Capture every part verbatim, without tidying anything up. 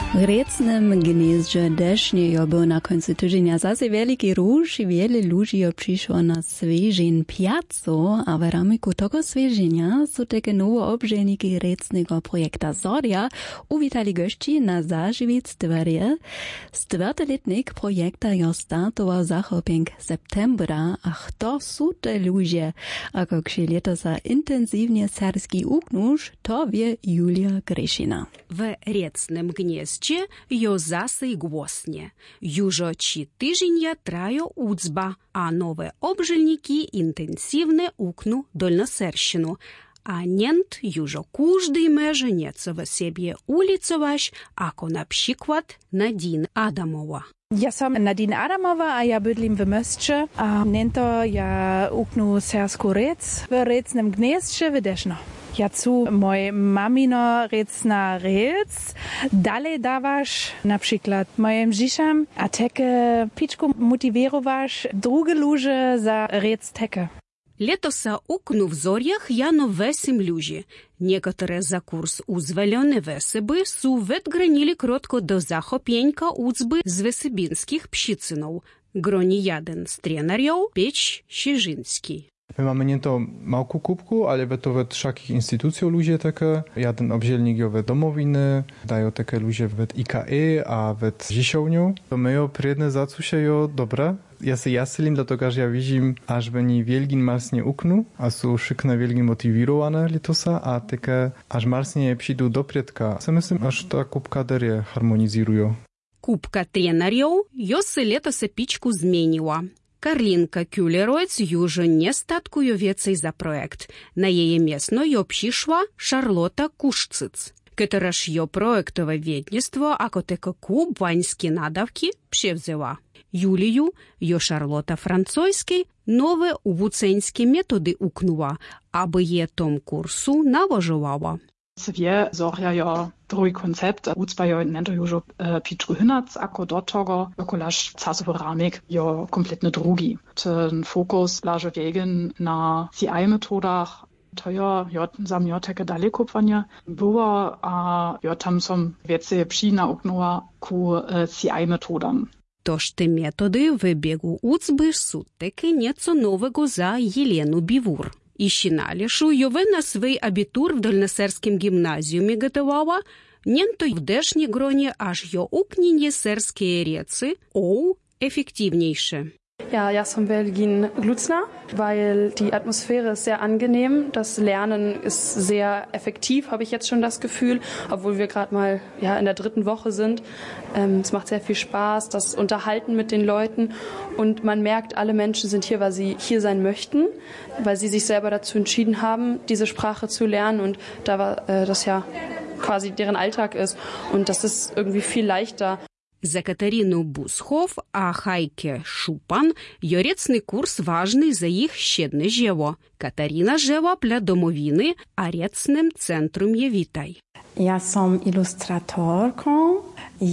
W Recnym gnieździe desznie był na końcu tygodnia zase wielki ruch i wiele ludzi przyszło na świeżeń piazzo, a w ramiku tego świeżenia są takie nowe obżelniki recnego projekta Zoria uwitali gości na zażywiec dworie. Czwartoletnik projekta jo startował zachopięk septembra, a kto są te ludzie, a jak się letosa intensywnie serski uknusz, to wie Julia Gryszina. W Recnym gnieździe jo zase głosnie. Już ci tydzienia trają udzba, a nowe obżelniki intensywne uknu dolnoserщину. A nient już każdy może nieco w siebie ulicować, ako na przykład Nadine Adamowa. Ja sam Nadine Adamowa, a ja bydlim w Mostce, a nento ja uknu sersku rec w Recnym gnieździe w Deszno. Ja cu moj mamino recna rec dalej dawasz na przykład moim dziszam, a teke piczku motiwirowasz drugie ludzie za rec teke. Letosa uknu w Зорях jano wesім ludzi. Niektóre za kurs uзвольone weseby su wetgranili krótko do zachopieńka udzby z wesybinskich psicynów. Groni jeden z trenerów Pieć Sierzyński. My mamy nie to małku kubku, ale we to we wszakich instytucjach ludzie takie. Jeden obzielnik jo we domowiny, dają takie ludzie we I K E, a we dziesiątniu. To my jo priedne zacu się jo dobre. Ja se jaselim, dlatego że ja widzim, aż będą wielgin marsnie uknu, a są szykne wielgin motiwirowane litosa, a takie aż marsnie przyjdą do priedka. Ja myślę, aż ta kubka derie harmonizują. Kubka trenerów jo se letosa piczku zmieniła. Karlinka Kühleroic już nie statkuje więcej za projekt. Na jej miejsce jo przyszła Charlotta Kuszcyc, któraż jo projektowe wiednictwo jako tylko kubańskie nadawki przewzięła. Juliju jo Charlotta francuskiej nowe uwuceńskie metody uknuła, aby je tom kursu nałożowała. Wie Zoria jo drugi koncept, ucba jo nento już piczku hynac, ako do tego okolaż casowy ramik jo kompletny drugi. Ten fokus laże wegen na C I metodach, to jo, jo sam jo teke dalekopwanie było, a jo tam som więcej przyna uknuła ku C I metodam. Toż te metody w biegu ucby są takie nieco nowego za Jelenę Biwur. I sinališu jove na svej abitur v dolnoserskim gimnazijumi готовała, niento w desznie gronie aż jo ukninje serskie reci o efektywniejsze. Ja, ja som Belgin Glutzner, weil die Atmosphäre ist sehr angenehm. Das Lernen ist sehr effektiv, habe ich jetzt schon das Gefühl, obwohl wir gerade mal ja, in der dritten Woche sind. Ähm, es macht sehr viel Spaß, das Unterhalten mit den Leuten und man merkt, alle Menschen sind hier, weil sie hier sein möchten, weil sie sich selber dazu entschieden haben, diese Sprache zu lernen und da war äh, das ja quasi deren Alltag ist und das ist irgendwie viel leichter. За Катерину Бусхов, а Хайке Шупан, йорецний курс важний за їх щедне жево. Катерина жева пля домовiny, a recnym centrum je witaj. Ja som ilustratorką,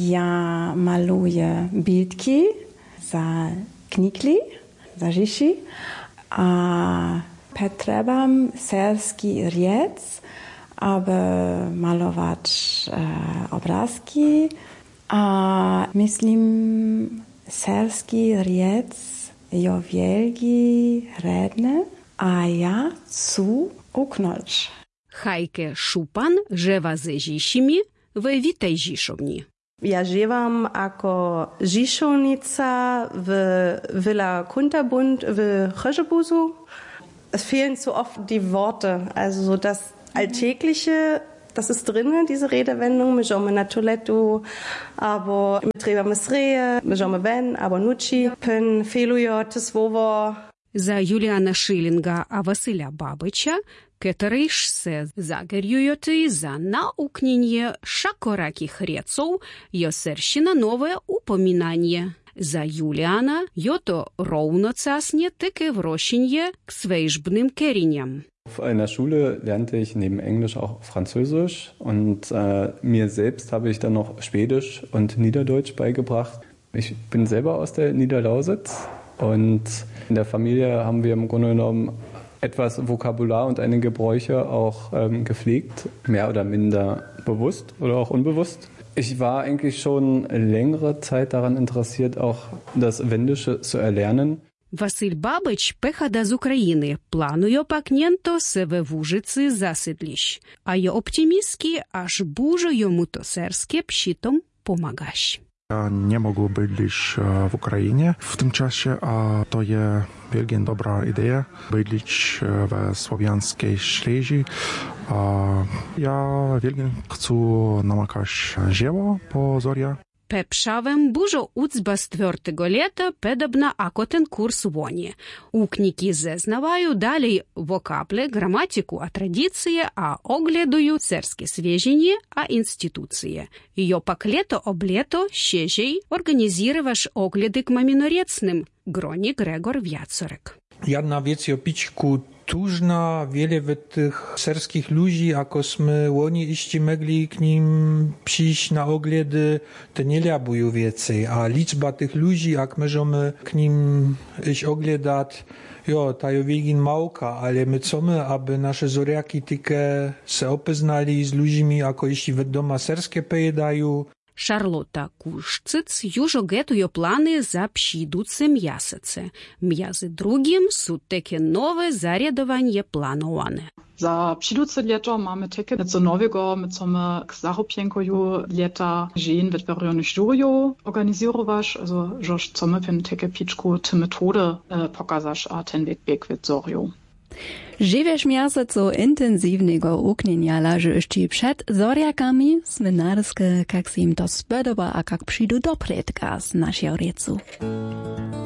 ja maluję bildki za knikli, za Žiši, a potrzebam serski riec, aby malować e, obrazki. A myslím, serski riec jo wielgi redne, a ja cu uknąć. Хайке Шупан жева ze Žišimi w Witaj Žišovni. Ja żywam jako Žišovnica w Villa Kunterbund w Chöschebusu. Es fehlen zu oft die Worte, also so das Alltägliche. Das ist drin, diese Redewendung. My żomy na toaletu, albo my trebamy sreje, my żomy ven, albo nuci. Pen felujo te słowo. За Юліана Шилінга а Василя Бабича, котрий ж се загерюють за наукніння шакораких рецов, йосерщина нове упомінання. За Юліана йото ровно цасне таке врощення к свейжбним керінням. Auf einer Schule lernte ich neben Englisch auch Französisch und äh, mir selbst habe ich dann noch Schwedisch und Niederdeutsch beigebracht. Ich bin selber aus der Niederlausitz und in der Familie haben wir im Grunde genommen etwas Vokabular und einige Bräuche auch ähm, gepflegt, mehr oder minder bewusst oder auch unbewusst. Ich war eigentlich schon längere Zeit daran interessiert, auch das Wendische zu erlernen. Василь Бабич пехада з України, планує пакнєнто себе в Ужиці засидліщ, а й оптимістки аж бужо йому то серсkie pšitom pomagaš. Ja nie mogę bydlić w Ukrainie w tym czasie, a to jest wielkie dobra idea bydlić we słowiańskiej Ślezii. Ja wielkie chcę namakać dzieło po zoria. Пепшавем бужо уцба з твертого лета педобна акотен курс воні. Укніки зезнаваю далі вокапле, граматику, а традиції, а оглядую церське свеження, а інституції. Йо пак лето об лето щежей організіруваш огляди к мамінорецним, гроні Gregor Wiacorek. Jedna wiec o pićku tużna, wiele w tych serskich ludzi, jakosmy oni iście mogli k nim przyjść na ogledy, to nie liabują więcej, a liczba tych ludzi, jak możemy k nim iść ogledać, jo, ta jo wiegin małka, ale my co my, aby nasze zoriaki tyke se opeznali z ludźmi, jako jeśli w doma serskie pojedają. Шарлота Кушциц южо гетує плани за пшідуце м'ясице. М'язи другим су теке нове зарядовanje planovane. Za přiduce ljeto mamy teke něco nowego, my chcemy k zaropienkoju leta žen w verjoniš žurju organizirovaš, also žož chcemy pen teke pičku te metode eh, pokazaš, a ten weg weg vid zorju. Żywiesz miaseco intensywnego uknienia laży jeszcze przed zoriakami, smenarskie, jak się im to spodoba, a jak przyjdą do predka z naszego riecu.